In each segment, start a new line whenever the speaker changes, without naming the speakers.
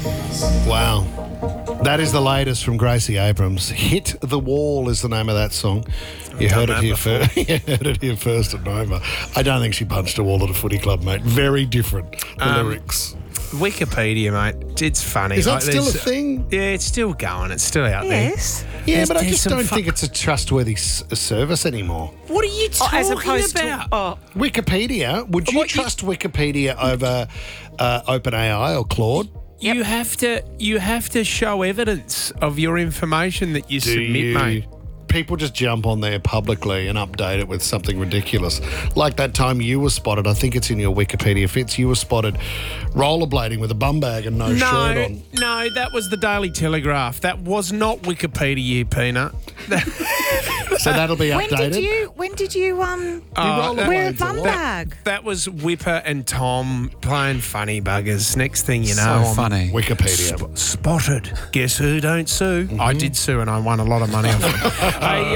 Wow. That is the latest from Gracie Abrams. Hit the Wall is the name of that song. You heard it here first. You heard it here first at Nova. I don't think she punched a wall at a footy club, mate. Very different, the lyrics.
Wikipedia, mate. It's funny.
Is that still a thing?
Yeah, it's still going. It's still out there.
Yes.
Yeah, but I
there's
just
some
don't think it's a trustworthy service anymore.
What are you talking
As opposed
about?
to
Wikipedia? Would you trust Wikipedia over OpenAI or Claude?
You have to show evidence of your information that you submit, mate.
People just jump on there publicly and update it with something ridiculous. Like that time you were spotted, I think it's in your Wikipedia Fits, you were spotted rollerblading with a bum bag and no shirt on.
No, that was the Daily Telegraph. That was not Wikipedia, you peanut.
So that'll be updated.
When did you wear a
rollerblades
bum
a lot.
bag?
That was Whipper and Tom playing funny buggers. Next thing you know,
So funny.
Wikipedia.
Spotted. Guess who don't sue? I did sue and I won a lot of money off it. Hey,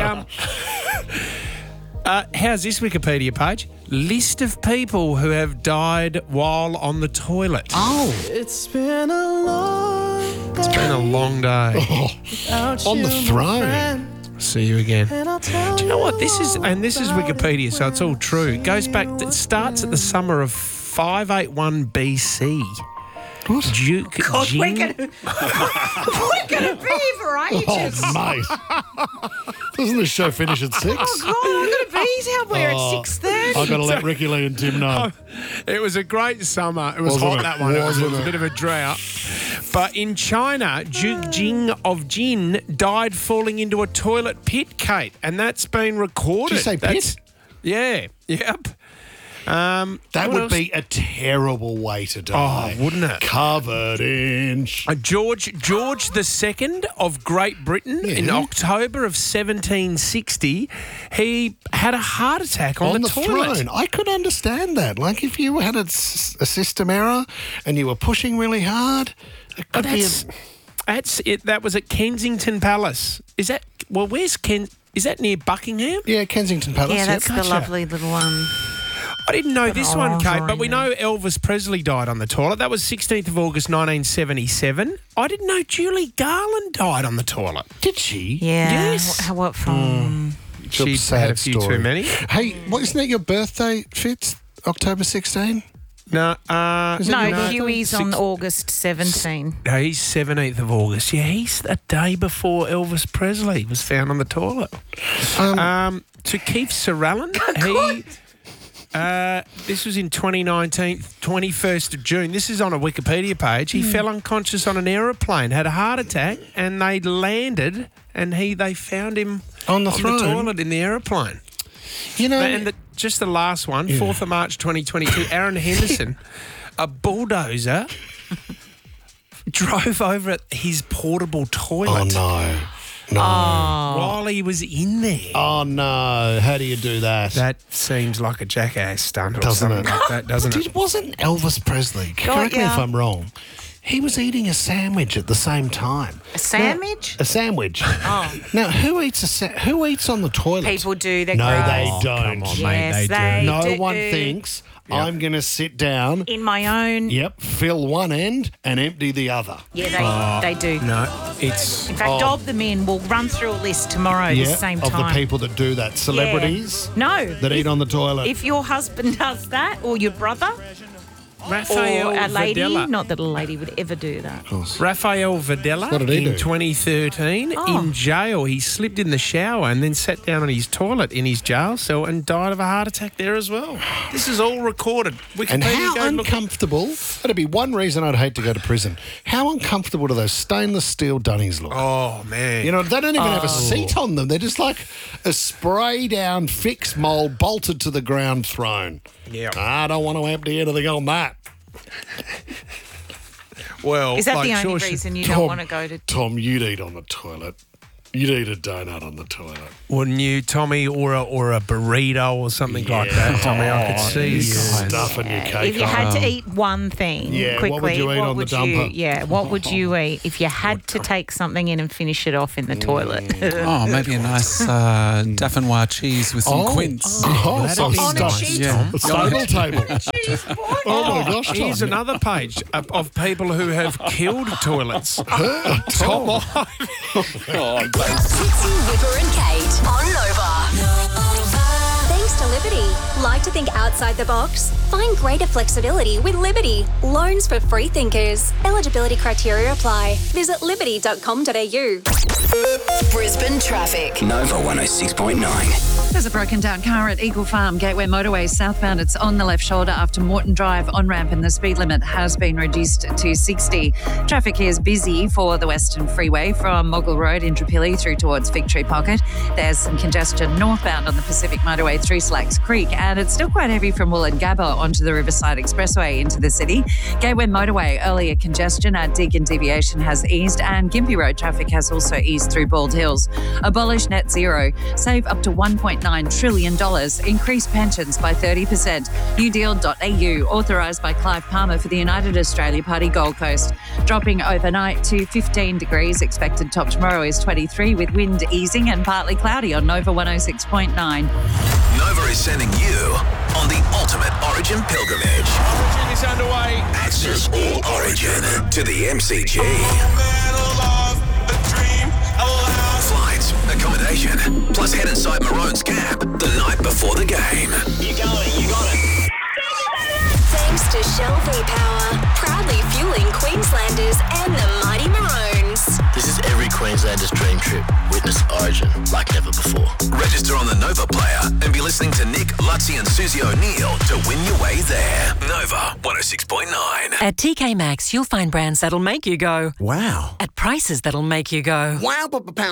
how's this Wikipedia page? List of people who have died while on the toilet.
Oh.
It's been a long
day.
On the throne.
See you again.
and I'll tell
Do you know what this is? And this is Wikipedia, so it's all true. It goes back. It starts at the summer of 581 BC.
What?
Duke
God,
Jing.
we're gonna be here for ages.
Oh, mate. Doesn't the show finish at 6?
Oh, God, I'm going to be here. We're at 6:30.
I've got to let Ricky Lee and Tim know.
It was a great summer. It was
Wasn't
hot,
it?
that one. It was
Wasn't
a
it?
bit of a drought. But in China, Duke Jing of Jin died falling into a toilet pit, Kate, and that's been recorded.
Did you say pit?
Yeah. Yep.
That
what
would
else?
be a terrible way to die.
Oh, wouldn't it?
Covered in...
George II of Great Britain in October of 1760, he had a heart attack on the toilet.
throne. I could understand that. Like if you had a system error and you were pushing really hard, it could be...
That's it. That was at Kensington Palace. Is that where's Ken? Is that near Buckingham?
Yeah, Kensington Palace.
Yeah, that's
yep.
the lovely little one.
I didn't know this one,
orange
Kate, but we
line
know Elvis Presley died on the toilet. That was 16th of August 1977. I didn't know Julie Garland died on the toilet.
Did she?
Yeah.
Yes.
What from?
She had a few too many.
Hey, isn't that your birthday, Fitz? October 16?
No,
No, Huey's on August 17.
No, he's 17th of August. Yeah, he's a day before Elvis Presley was found on the toilet. To Keith Sutherland, this was in 2019, 21st of June. This is on a Wikipedia page. He fell unconscious on an aeroplane, had a heart attack, and they landed, and they found him
On the throne?
toilet in the aeroplane.
You know...
And just the last one, 4th of March 2022, Aaron Henderson, a bulldozer, drove over his portable toilet.
Oh, no.
While he was in there.
Oh, no. How do you do that?
That seems like a jackass stunt or
Doesn't
something
it?
like that, doesn't it?
It wasn't Elvis Presley. Correct me if I'm wrong. He was eating a sandwich at the same time.
A sandwich?
A sandwich.
Oh.
Now, who eats on the toilet?
People do. They're
No,
gross.
they don't.
Come on, mate,
Yes,
they do.
No
do.
one thinks I'm going to sit down,
In my own.
fill one end and empty the other.
Yeah, they do.
No, it's...
In fact, Dob the Men will run through a list tomorrow the same
of
time.
the people that do that. Celebrities
No.
that eat on the toilet.
If your husband does that, or your brother,
Rafael
or a lady,
Videla.
not that a lady would ever do that.
Rafael Videla
What did he
in
do?
2013 in jail. He slipped in the shower and then sat down on his toilet in his jail cell and died of a heart attack there as well. This is all recorded.
And how
go look-
uncomfortable, that'd be one reason I'd hate to go to prison. How uncomfortable do those stainless steel dunnies look?
Oh, man.
You know, they don't even have a seat on them. They're just like a spray down fixed mould bolted to the ground throne.
Yeah.
I don't want to empty anything on that.
Well,
Is that
like
the only
George-
reason you don't want to go to...
Tom, you'd eat on the toilet. You'd eat a donut on the toilet.
Wouldn't you, Tommy, or a burrito or something like that, Tommy? I could see you.
Stuffing your cake.
If you had to eat one thing quickly,
what would you eat on the dumper?
What would you eat if you had to take something in and finish it off in the toilet?
Maybe a nice Dauphinoise cheese with some quince.
On a cheese
Stable table. Oh my gosh, Tom.
Here's another page of people who have killed toilets. Tom Ive.
Fitzy, Whipper and Kate on Nova. Thanks to Liberty. Like to think outside the box? Find greater flexibility with Liberty. Loans for free thinkers. Eligibility criteria apply. Visit liberty.com.au. Brisbane traffic.
Nova 106.9.
There's a broken down car at Eagle Farm, Gateway Motorway southbound. It's on the left shoulder after Morton Drive on ramp, and the speed limit has been reduced to 60. Traffic is busy for the Western Freeway from Moggle Road in Trapilli through towards Victory Pocket. There's some congestion northbound on the Pacific Motorway through Slacks Creek, and it's still quite heavy from Wollongabba onto the Riverside Expressway into the city. Gateway Motorway, earlier congestion at Dig and Deviation has eased, and Gympie Road traffic has also eased through Bald Hills. Abolish net zero. Save up to $1.9 trillion. Increase pensions by 30%. newdeal.au, authorised by Clive Palmer for the United Australia Party Gold Coast. Dropping overnight to 15 degrees. Expected top tomorrow is 23 with wind easing and partly cloudy on Nova 106.9.
Nova is sending you on the ultimate Origin pilgrimage.
Origin is underway.
Access all Origin to the MCG. Flights, accommodation, plus head inside Maroon's Gap the night before the game. You got it.
Thanks to Shell V-Power, proudly fueling Queenslanders and the mighty Maroons.
This is every Queenslander's dream trip. Witness Origin like never before.
Register on the Nova player and be listening to Nick, Lutzy and Susie O'Neill to win your way there. Nova 106.9.
At TK Maxx, you'll find brands that'll make you go,
Wow.
at prices that'll make you go,
Wow.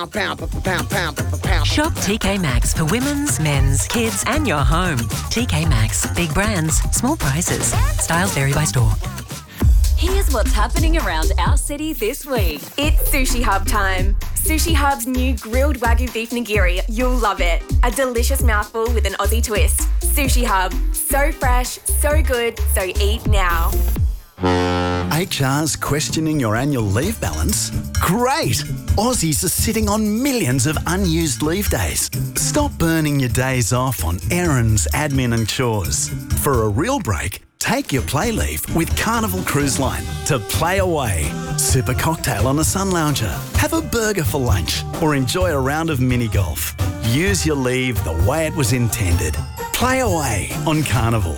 Shop TK Maxx for women's, men's, kids and your home. TK Maxx. Big brands, small prices. Styles vary by store.
Here's what's happening around our city this week.
It's Sushi Hub time. Sushi Hub's new grilled Wagyu beef nigiri. You'll love it. A delicious mouthful with an Aussie twist. Sushi Hub. So fresh, so good, so eat now.
HR's questioning your annual leave balance? Great! Aussies are sitting on millions of unused leave days. Stop burning your days off on errands, admin and chores. For a real break, take your play leave with Carnival Cruise Line to play away. Sip a cocktail on a sun lounger, have a burger for lunch, or enjoy a round of mini golf. Use your leave the way it was intended. Play away on Carnival.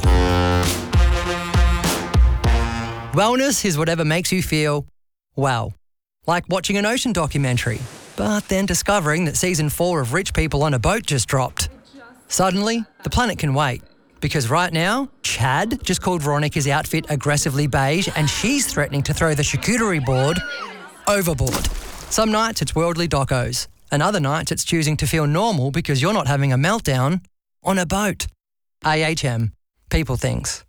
Wellness is whatever makes you feel well. Like watching an ocean documentary, but then discovering that season 4 of Rich People on a Boat just dropped. Suddenly, the planet can wait. Because right now, Chad just called Veronica's outfit aggressively beige and she's threatening to throw the charcuterie board overboard. Some nights it's worldly docos, and other nights it's choosing to feel normal because you're not having a meltdown on a boat. AHM. People things.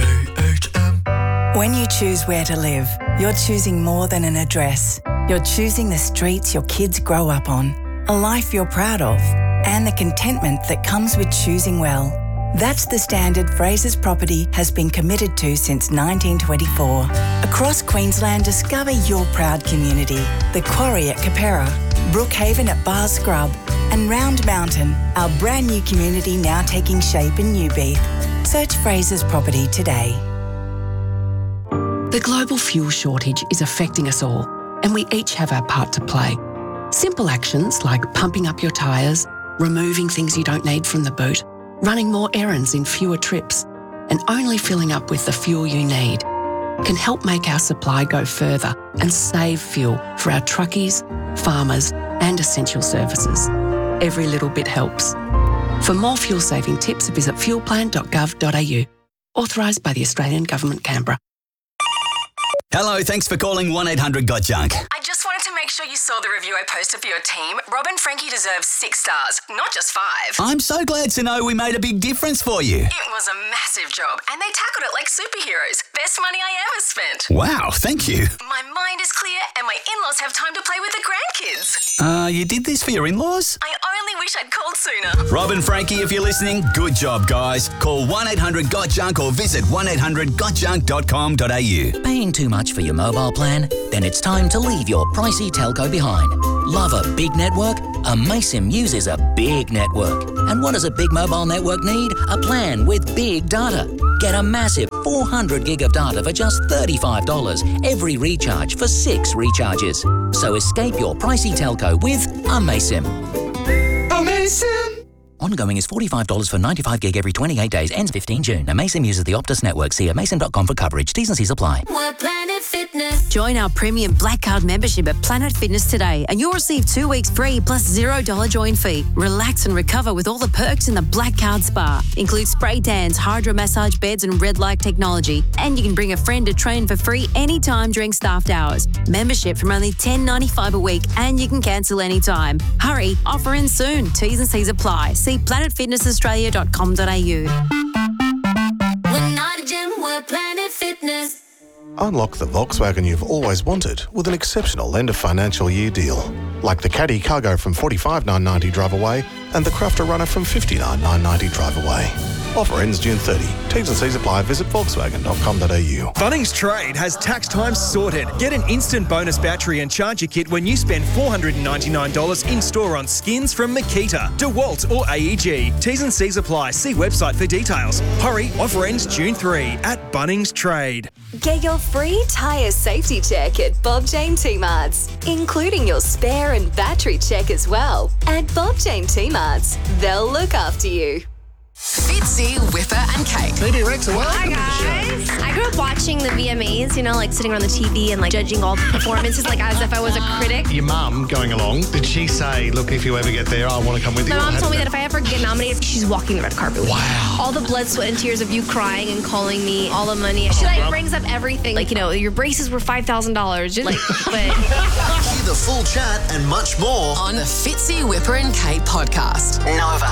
When you choose where to live, you're choosing more than an address. You're choosing the streets your kids grow up on, a life you're proud of, and the contentment that comes with choosing well. That's the standard Fraser's Property has been committed to since 1924. Across Queensland, discover your proud community. The Quarry at Capera, Brookhaven at Bar Scrub, and Round Mountain, our brand new community now taking shape in Newbeath. Search Fraser's Property today.
The global fuel shortage is affecting us all, and we each have our part to play. Simple actions like pumping up your tyres, removing things you don't need from the boot, running more errands in fewer trips, and only filling up with the fuel you need can help make our supply go further and save fuel for our truckies, farmers, and essential services. Every little bit helps. For more fuel-saving tips, visit fuelplan.gov.au. Authorised by the Australian Government, Canberra.
Hello, thanks for calling 1-800-GOT-JUNK.
I just wanted to make sure you saw the review I posted for your team. Rob and Frankie deserve 6 stars, not just 5.
I'm so glad to know we made a big difference for you.
It was a massive job, and they tackled it like superheroes. Best money I ever spent.
Wow, thank you.
My mind is clear, and my in-laws have time to play with the grandkids.
You did this for your in-laws?
I only wish I'd called sooner.
Rob and Frankie, if you're listening, good job, guys. Call 1-800-GOT-JUNK or visit 1-800-GOTJUNK.com.au.
Paying too much for your mobile plan? Then it's time to leave your pricey telco behind. Love a big network? Amaysim uses a big network. And what does a big mobile network need? A plan with big data. Get a massive 400 gig of data for just $35 every recharge for 6 recharges. So escape your pricey telco with Amaysim.
Amaysim!
Ongoing is $45 for 95 gig every 28 days. Ends 15 June. Amaysim uses the Optus network. See amaysim.com for coverage. T's and C's apply.
We're Planet Fitness. Join our premium Black Card membership at Planet Fitness today and you'll receive 2 weeks free plus $0 join fee. Relax and recover with all the perks in the Black Card Spa. Includes spray tans, hydro massage beds and red light technology. And you can bring a friend to train for free anytime during staffed hours. Membership from only $10.95 a week and you can cancel anytime. Hurry, offer ends soon. T's and C's apply. See planetfitnessaustralia.com.au.
We're not a gym, we're Planet Fitness.
Unlock the Volkswagen you've always wanted with an exceptional end of financial year deal. Like the Caddy Cargo from $45,990 drive away and the Crafter Runner from $59,990 drive away. Offer ends June 30. T's and C's apply. Visit Volkswagen.com.au.
Bunnings Trade has tax time sorted. Get an instant bonus battery and charger kit when you spend $499 in store on skins from Makita, DeWalt or AEG. T's and C's apply. See website for details. Hurry, offer ends June 3 at Bunnings Trade.
Get your free tyre safety check at Bob Jane T-Marts, including your spare and battery check as well. At Bob Jane T-Marts, they'll look after you.
Fitzy, Whipper and Kate.
BB Rex,
Hi guys. I grew up watching the VMAs, you know, like sitting around the TV and like judging all the performances like as if I was a critic.
Your mum going along, did she say, look, if you ever get there, I want to come with you?
My mom told me that if I ever get nominated, she's walking the red carpet with me. All the blood, sweat, and tears of you crying and calling me, all the money. She like brings up everything. Like, you know, your braces were $5,000. Like, but
Hear the full chat and much more
on the Fitzy, Whipper and Kate podcast.
Nova.